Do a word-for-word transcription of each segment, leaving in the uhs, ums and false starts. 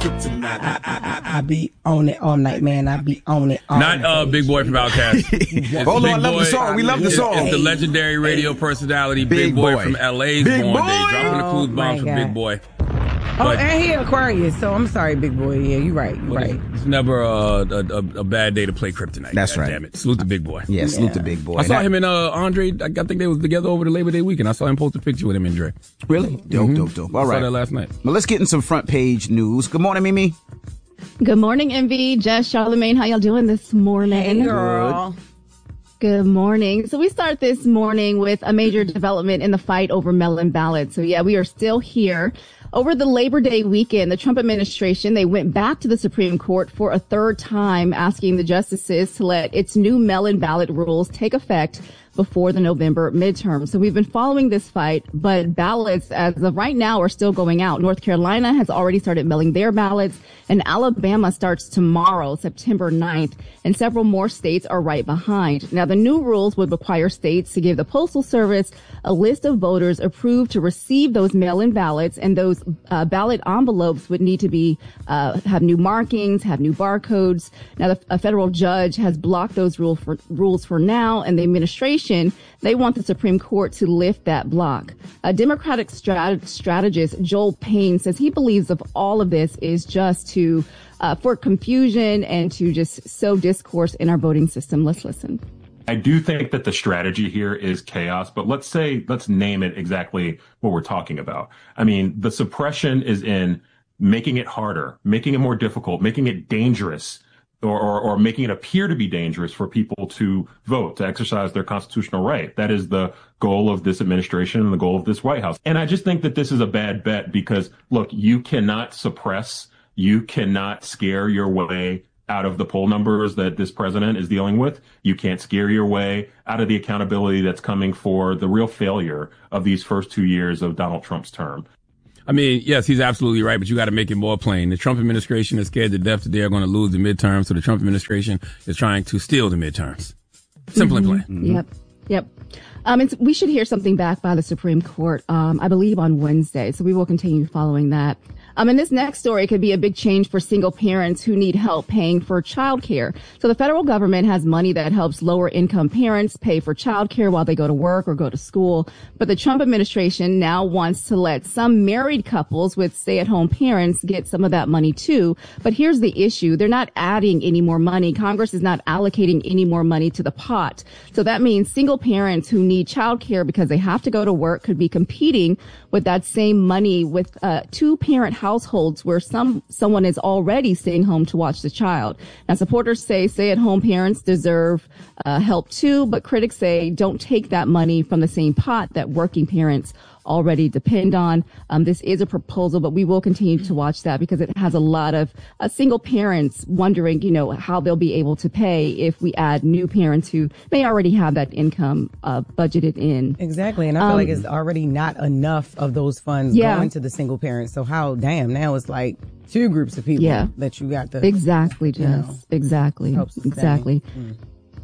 kryptonite. I, I, I, I be on it all night, man. I be on it all Not uh, Big Boy from Outkast. Hold on, I love the song. We love the song. It's the legendary radio personality Big, Big Boy, Boy from L A's Big Born Boy. Day. Dropping the clues Oh, bomb my for God. Big Boy. Oh, But and he Aquarius, so I'm sorry, Big Boy. Yeah, you're right. You're right. it's never a, a, a, a bad day to play Kryptonite. That's God right. Damn it. Salute to Big Boy. Yeah, salute to Big Boy. I saw That- him and uh, Andre. I think they was together over the Labor Day weekend. I saw him post a picture with him and Dre. Really? Dope, dope, dope. All I right. saw that last night. Well, let's get in some front page news. Good morning, Mimi. Good morning, Envy, Jess, Charlamagne. How y'all doing this morning? Hey, girl. Good morning. So we start this morning with a major development in the fight over mail-in ballots. So yeah, we are still here. Over the Labor Day weekend, the Trump administration, they went back to the Supreme Court for a third time, asking the justices to let its new mail-in ballot rules take effect before the November midterm. So we've been following this fight, but ballots as of right now are still going out. North Carolina has already started mailing their ballots, and Alabama starts tomorrow, September ninth, and several more states are right behind. Now, the new rules would require states to give the Postal Service a list of voters approved to receive those mail-in ballots, and those uh, ballot envelopes would need to be uh, have new markings, have new barcodes. Now, the, a federal judge has blocked those rule for, rules for now, and the administration, they want the Supreme Court to lift that block. A Democratic strat- strategist, Joel Payne, says he believes of all of this is just to uh, for confusion and to just sow discourse in our voting system. Let's listen. I do think that the strategy here is chaos, but let's say, let's name it exactly what we're talking about. I mean, the suppression is in making it harder, making it more difficult, making it dangerous, or, or, or making it appear to be dangerous for people to vote, to exercise their constitutional right. That is the goal of this administration and the goal of this White House. And I just think that this is a bad bet because, look, you cannot suppress, you cannot scare your way out of the poll numbers that this president is dealing with. You can't scare your way out of the accountability that's coming for the real failure of these first two years of Donald Trump's term. I mean, yes, he's absolutely right, but you got to make it more plain. The Trump administration is scared to death that they are going to lose the midterms, so the Trump administration is trying to steal the midterms. Simple Mm-hmm. and plain. Mm-hmm. Yep. Yep. Um, it's, we should hear something back by the Supreme Court, um, I believe on Wednesday. So we will continue following that. Um, and this next story could be a big change for single parents who need help paying for childcare. So the federal government has money that helps lower income parents pay for childcare while they go to work or go to school. But the Trump administration now wants to let some married couples with stay-at-home parents get some of that money too. But here's the issue. They're not adding any more money. Congress is not allocating any more money to the pot. So that means single parents who need childcare because they have to go to work could be competing with that same money with uh, two-parent households where some someone is already staying home to watch the child. Now, supporters say stay-at-home parents deserve uh, help too, but critics say don't take that money from the same pot that working parents already depend on. Um, this is a proposal, but we will continue to watch that because it has a lot of uh, single parents wondering, you know, how they'll be able to pay if we add new parents who may already have that income uh, budgeted in. Exactly. And I feel Um, like it's already not enough of those funds Yeah. going to the single parents. So how, damn, now it's like two groups of people Yeah. that you got to. Exactly, Jess. You know, exactly. help sustain. Exactly. Mm.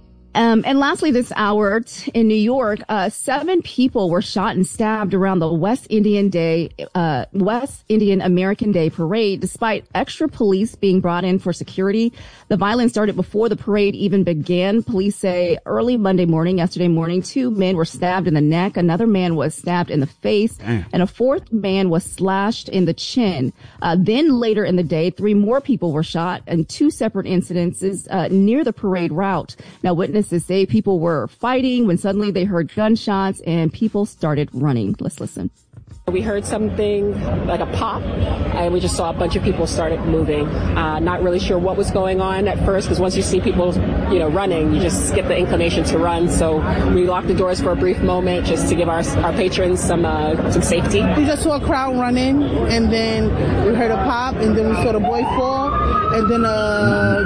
Um, and lastly, this hour t- in New York, uh, seven people were shot and stabbed around the West Indian Day, uh, West Indian American Day parade, despite extra police being brought in for security. The violence started before the parade even began. Police say early Monday morning, yesterday morning, two men were stabbed in the neck. Another man was stabbed in the face, Damn. and a fourth man was slashed in the chin. Uh, then later in the day, three more people were shot in two separate incidences uh, near the parade route. Now, witnesses say people were fighting when suddenly they heard gunshots and people started running. Let's listen. We heard something like a pop, and we just saw a bunch of people started moving. Uh, not really sure what was going on at first, because once you see people, you know, running, you just get the inclination to run. So we locked the doors for a brief moment just to give our our patrons some uh, some safety. We just saw a crowd running, and then we heard a pop, and then we saw the boy fall, and then uh,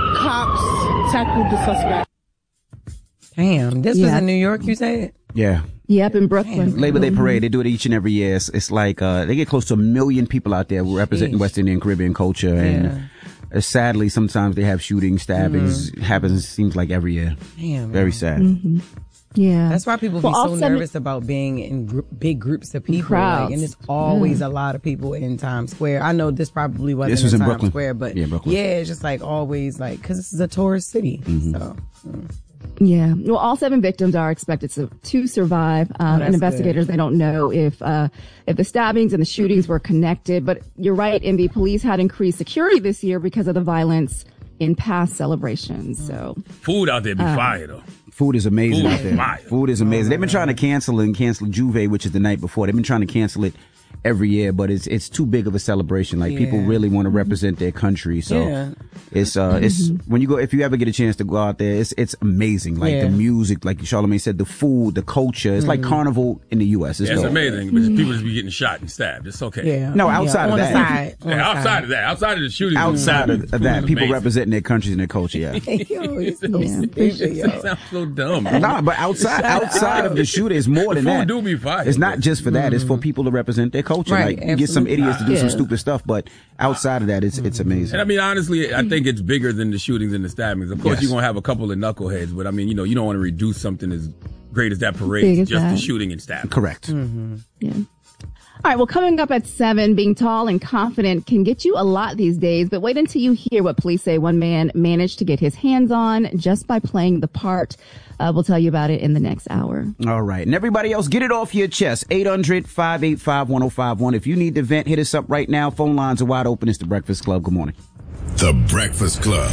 cops tackled the suspect. Damn. This Yeah. was in New York, you said? Yeah. Yep, in Brooklyn. Labor Day parade, they do it each and every year. It's, it's like, uh, they get close to a million people out there representing Jeez. West Indian Caribbean culture. And Yeah. uh, sadly, sometimes they have shootings, stabbings. Happens, seems like every year. Damn. Very sad. Mm-hmm. Yeah. That's why people well, be so seven- nervous about being in gr- big groups of people. Crowds. Like, and it's always mm. a lot of people in Times Square. I know this probably wasn't This was in in Times Brooklyn. Square, but Yeah, Brooklyn. yeah, it's just like always like, cause this is a tourist city. Mm-hmm. So. Mm. Yeah. Well, all seven victims are expected to, to survive. Um, Oh, and investigators, good. they don't know if, uh, if the stabbings and the shootings were connected. But you're right, Envy. Police had increased security this year because of the violence in past celebrations. So Food out there be Uh, fire, though. Food is amazing Food out is there. fire. Food is amazing. They've been trying to cancel it and cancel Juve, which is the night before. They've been trying to cancel it every year, but it's it's too big of a celebration. Like, people Yeah. really want to represent their country. So Yeah. it's uh it's when you go, if you ever get a chance to go out there, it's it's amazing. Like Yeah. the music, like Charlamagne said, the food, the culture. It's like carnival in the U S. It's, Yeah, it's dope. amazing, but people just be getting shot and stabbed. It's okay. Yeah. No, outside yeah. of on that. The side. On Yeah, the outside side. of that, outside of the shooting, Outside of, of that, people amazing. representing their countries and their culture. Yeah. Yo, it's so Yeah. stupid, yo. It sounds so dumb. Nah, but outside outside of the shooter, it's more The than food that. do be fire, It's not but- just for that. It's for people to represent their culture. Right, Like, you get some absolutely. idiots to do some Yeah. stupid stuff, but outside of that, it's it's amazing. And I mean, honestly, I think it's bigger than the shootings and the stabbings. Of course, Yes. you're going to have a couple of knuckleheads, but I mean, you know, you don't want to reduce something as great as that Big parade as just to that. shooting and stabbing. Correct. Yeah. All right. Well, coming up at seven, being tall and confident can get you a lot these days, but wait until you hear what police say one man managed to get his hands on just by playing the part. Uh, we'll tell you about it in the next hour. All right. And everybody else, get it off your chest. eight hundred, five eight five, one oh five one. If you need to vent, hit us up right now. Phone lines are wide open. It's The Breakfast Club. Good morning. The Breakfast Club.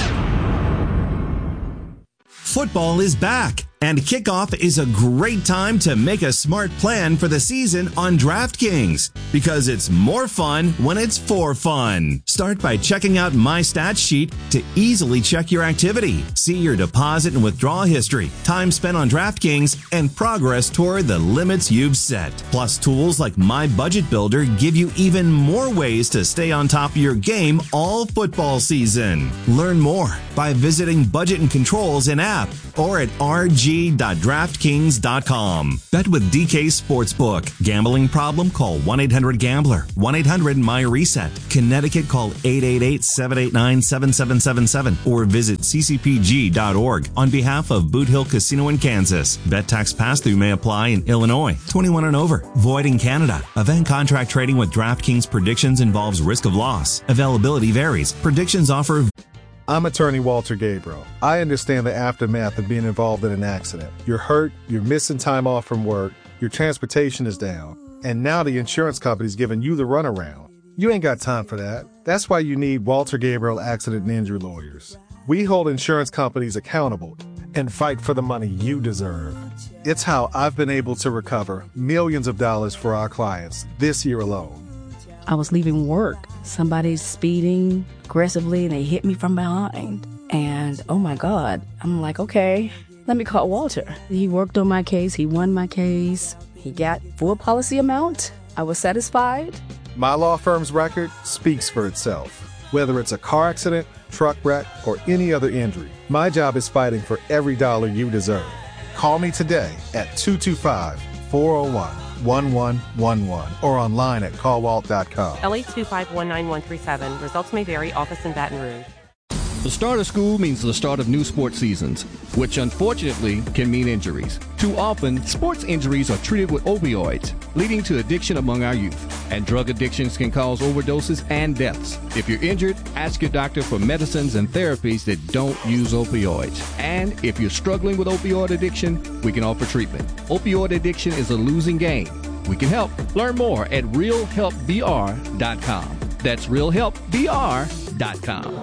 Football is back, and kickoff is a great time to make a smart plan for the season on DraftKings, because it's more fun when it's for fun. Start by checking out My Stats Sheet to easily check your activity, see your deposit and withdrawal history, time spent on DraftKings, and progress toward the limits you've set. Plus, tools like My Budget Builder give you even more ways to stay on top of your game all football season. Learn more by visiting Budget and Controls in app or at r g dot draftkings dot com. Bet with D K Sportsbook. Gambling problem? Call one eight hundred gambler. one eight hundred my reset. Connecticut, call eight eight eight, seven eight nine, seven seven seven seven or visit c c p g dot org on behalf of Boot Hill Casino in Kansas. Bet tax pass-through may apply in Illinois. twenty-one and over. Void in Canada. Event contract trading with DraftKings predictions involves risk of loss. Availability varies. Predictions offer. I'm attorney Walter Gabriel. I understand the aftermath of being involved in an accident. You're hurt, you're missing time off from work, your transportation is down, and now the insurance company's giving you the runaround. You ain't got time for that. That's why you need Walter Gabriel Accident and Injury Lawyers. We hold insurance companies accountable and fight for the money you deserve. It's how I've been able to recover millions of dollars for our clients this year alone. I was leaving work. Somebody's speeding aggressively and they hit me from behind. And oh my God, I'm like, okay, let me call Walter. He worked on my case. He won my case. He got full policy amount. I was satisfied. My law firm's record speaks for itself. Whether it's a car accident, truck wreck, or any other injury, my job is fighting for every dollar you deserve. Call me today at two two five, four oh one, one one one one or online at call walt dot com. L eight two five one nine one three seven. Results may vary. Office in Baton Rouge. The start of school means the start of new sports seasons, which unfortunately can mean injuries. Too often, sports injuries are treated with opioids, leading to addiction among our youth. And drug addictions can cause overdoses and deaths. If you're injured, ask your doctor for medicines and therapies that don't use opioids. And if you're struggling with opioid addiction, we can offer treatment. Opioid addiction is a losing game. We can help. Learn more at real help b r dot com. That's real help b r dot com.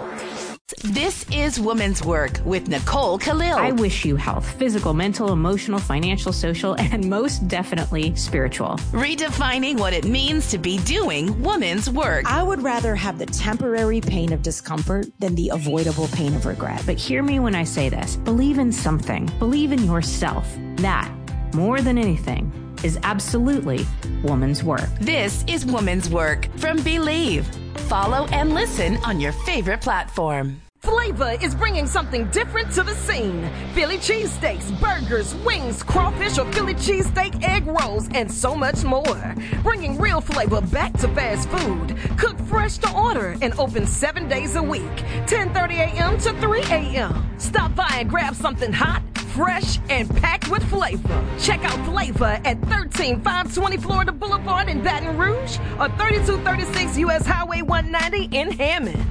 This is Women's Work with Nicole Khalil. I wish you health, physical, mental, emotional, financial, social, and most definitely spiritual. Redefining what it means to be doing women's work. I would rather have the temporary pain of discomfort than the avoidable pain of regret. But hear me when I say this. Believe in something. Believe in yourself. That, more than anything, is absolutely woman's work. This is Woman's Work from Believe. Follow and listen on your favorite platform. Flavor is bringing something different to the scene. Philly cheesesteaks, burgers, wings, crawfish or Philly cheesesteak egg rolls, and so much more. Bringing real flavor back to fast food. Cooked fresh to order and open seven days a week. ten thirty a.m. to three a.m. Stop by and grab something hot, fresh and packed with flavor. Check out Flavor at thirteen five twenty Florida Boulevard in Baton Rouge or thirty-two thirty-six U S Highway one ninety in Hammond.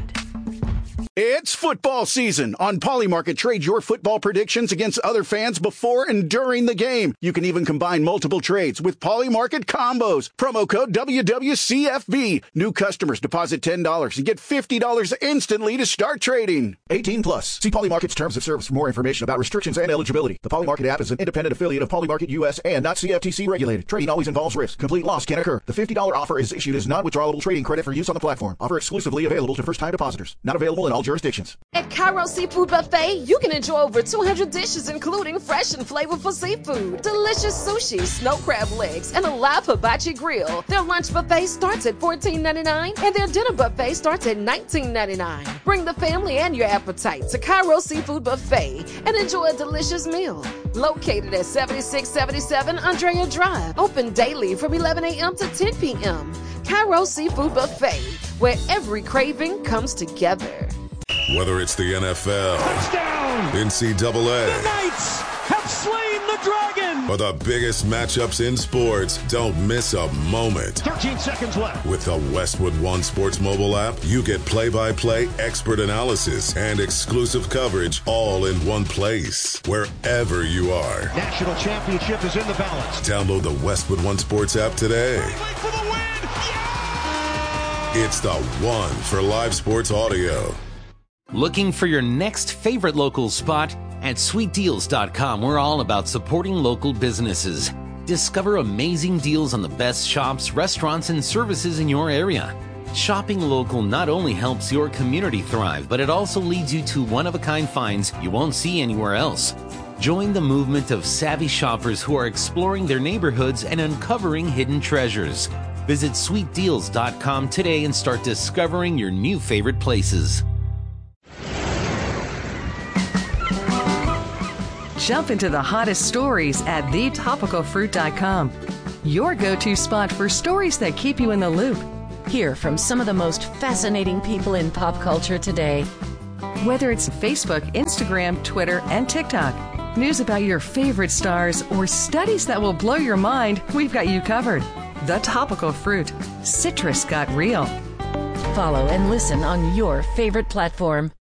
It's football season. On Polymarket, trade your football predictions against other fans before and during the game. You can even combine multiple trades with Polymarket combos. Promo code W W C F B. New customers deposit ten dollars and get fifty dollars instantly to start trading. eighteen plus. See Polymarket's terms of service for more information about restrictions and eligibility. The Polymarket app is an independent affiliate of Polymarket U S and not C F T C regulated. Trading always involves risk. Complete loss can occur. The fifty dollars offer is issued as non-withdrawable trading credit for use on the platform. Offer exclusively available to first-time depositors. Not available in all jurisdictions. At Cairo Seafood Buffet, you can enjoy over two hundred dishes, including fresh and flavorful seafood, delicious sushi, snow crab legs, and a live hibachi grill. Their lunch buffet starts at fourteen ninety-nine, and their dinner buffet starts at nineteen ninety-nine. Bring the family and your appetite to Cairo Seafood Buffet and enjoy a delicious meal. Located at seventy-six seventy-seven Andrea Drive, open daily from eleven a.m. to ten p.m. Cairo Seafood Buffet, where every craving comes together. Whether it's the N F L, touchdown, N C double A, the Knights have slain the dragon, or the biggest matchups in sports, don't miss a moment. thirteen seconds left. With the Westwood One Sports mobile app, you get play-by-play expert analysis and exclusive coverage all in one place, wherever you are. National championship is in the balance. Download the Westwood One Sports app today. For the win. Yeah! It's the one for live sports audio. Looking for your next favorite local spot? At sweet deals dot com, we're all about supporting local businesses. Discover amazing deals on the best shops, restaurants, and services in your area. Shopping local not only helps your community thrive, but it also leads you to one-of-a-kind finds you won't see anywhere else. Join the movement of savvy shoppers who are exploring their neighborhoods and uncovering hidden treasures. Visit sweet deals dot com today and start discovering your new favorite places. Jump into the hottest stories at the topical fruit dot com. Your go-to spot for stories that keep you in the loop. Hear from some of the most fascinating people in pop culture today. Whether it's Facebook, Instagram, Twitter, and TikTok, news about your favorite stars, or studies that will blow your mind, we've got you covered. The Topical Fruit. Citrus got real. Follow and listen on your favorite platform.